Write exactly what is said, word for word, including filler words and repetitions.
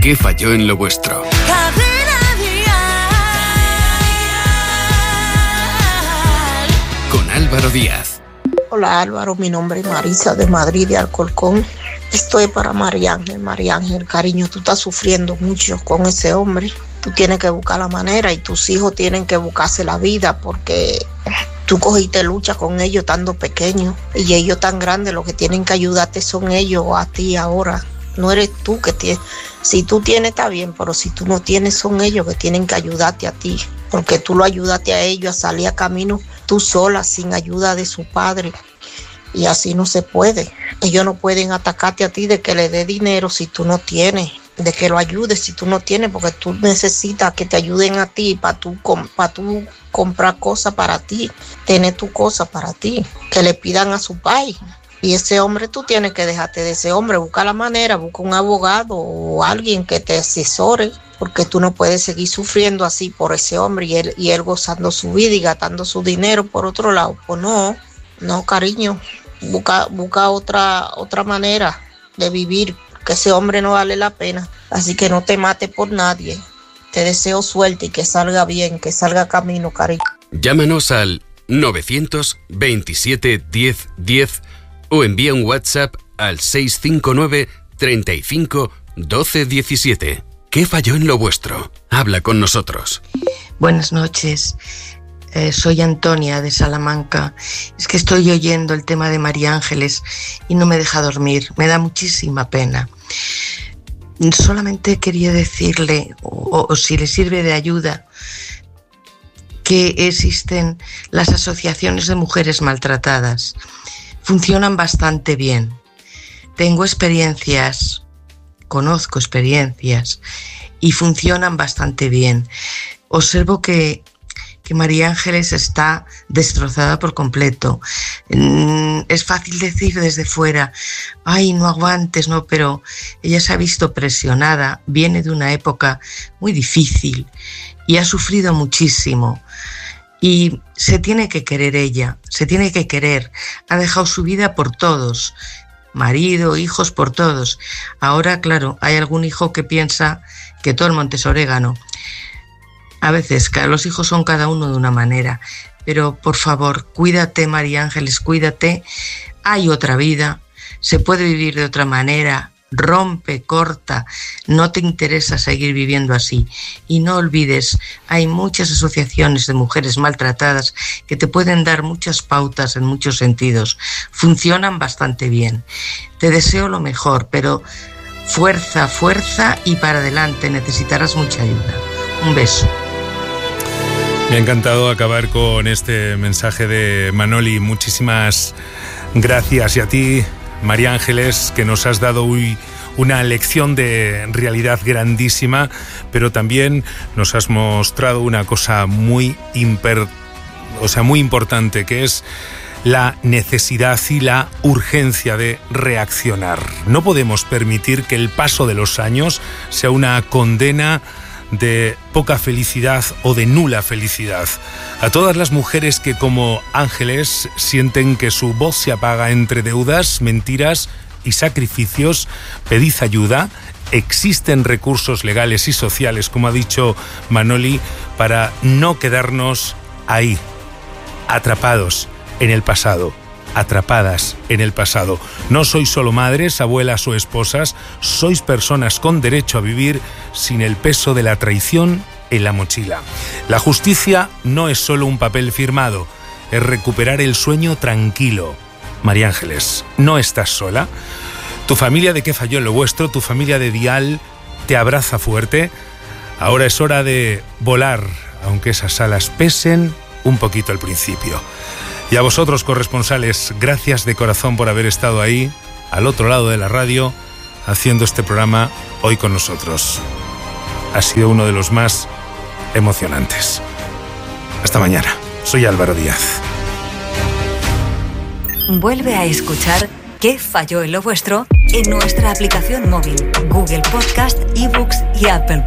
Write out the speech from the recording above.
¿Qué falló en lo vuestro? Con Álvaro Díaz. Hola Álvaro, mi nombre es Marisa de Madrid, de Alcorcón. Esto es para María Ángel. María Ángel, cariño, tú estás sufriendo mucho con ese hombre. Tú tienes que buscar la manera y tus hijos tienen que buscarse la vida porque tú cogiste lucha con ellos estando pequeños y ellos tan grandes, los que tienen que ayudarte son ellos a ti ahora. No eres tú que tienes. Si tú tienes está bien, pero si tú no tienes son ellos que tienen que ayudarte a ti, porque tú lo ayudaste a ellos a salir a camino tú sola sin ayuda de su padre y así no se puede. Ellos no pueden atacarte a ti de que le dé dinero si tú no tienes, de que lo ayudes si tú no tienes, porque tú necesitas que te ayuden a ti para tú, para tú comprar cosas para ti, tener tu cosa para ti, que le pidan a su país. Y ese hombre, tú tienes que dejarte de ese hombre, busca la manera, busca un abogado o alguien que te asesore, porque tú no puedes seguir sufriendo así por ese hombre y él, y él gozando su vida y gastando su dinero por otro lado. Pues no, no cariño, busca, busca otra, otra manera de vivir, que ese hombre no vale la pena. Así que no te mates por nadie. Te deseo suerte y que salga bien, que salga camino, cariño. Llámanos al novecientos veintisiete diez diez o envía un WhatsApp al seis cinco nueve, treinta y cinco, doce diecisiete. ¿Qué falló en lo vuestro? Habla con nosotros. Buenas noches. Eh, soy Antonia de Salamanca. Es que estoy oyendo el tema de María Ángeles y no me deja dormir. Me da muchísima pena. Solamente quería decirle, o, o si le sirve de ayuda, que existen las asociaciones de mujeres maltratadas. Funcionan bastante bien. Tengo experiencias, conozco experiencias y funcionan bastante bien. Observo que, que María Ángeles está destrozada por completo. Es fácil decir desde fuera, ay, no aguantes, no, pero ella se ha visto presionada, viene de una época muy difícil y ha sufrido muchísimo. Y se tiene que querer ella, se tiene que querer. Ha dejado su vida por todos, marido, hijos, por todos. Ahora, claro, hay algún hijo que piensa que todo el monte es orégano. A veces los hijos son cada uno de una manera, pero por favor, cuídate, María Ángeles, cuídate. Hay otra vida, se puede vivir de otra manera. Rompe, corta, no te interesa seguir viviendo así. Y no olvides, hay muchas asociaciones de mujeres maltratadas que te pueden dar muchas pautas en muchos sentidos. Funcionan bastante bien. Te deseo lo mejor, pero fuerza, fuerza y para adelante. Necesitarás mucha ayuda. Un beso. Me ha encantado acabar con este mensaje de Manoli. Muchísimas gracias. Y a ti, María Ángeles, que nos has dado hoy una lección de realidad grandísima, pero también nos has mostrado una cosa muy imper, o sea, muy importante, que es la necesidad y la urgencia de reaccionar. No podemos permitir que el paso de los años sea una condena de poca felicidad o de nula felicidad. A todas las mujeres que, como Ángeles, sienten que su voz se apaga entre deudas, mentiras y sacrificios, pedid ayuda. Existen recursos legales y sociales, como ha dicho Manoli, para no quedarnos ahí, atrapados en el pasado, atrapadas en el pasado. No sois solo madres, abuelas o esposas, sois personas con derecho a vivir sin el peso de la traición en la mochila. La justicia no es solo un papel firmado, es recuperar el sueño tranquilo. María Ángeles, no estás sola. Tu familia de Qué falló en lo vuestro, tu familia de Dial, te abraza fuerte. Ahora es hora de volar, aunque esas alas pesen un poquito al principio. Y a vosotros, corresponsales, gracias de corazón por haber estado ahí, al otro lado de la radio, haciendo este programa hoy con nosotros. Ha sido uno de los más emocionantes. Hasta mañana. Soy Álvaro Díaz. Vuelve a escuchar ¿Qué falló en lo vuestro? En nuestra aplicación móvil, Google Podcast, eBooks y Apple